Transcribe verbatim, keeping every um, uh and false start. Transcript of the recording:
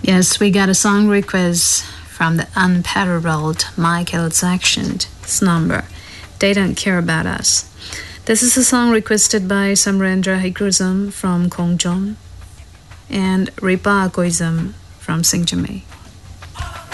Yes, we got a song request from the unparalleled Michael Jackson. This number, They Don't Care About Us. This is a song requested by Samrendra Hikruzam from Khongjom and Ripa Koizam from Singjamay.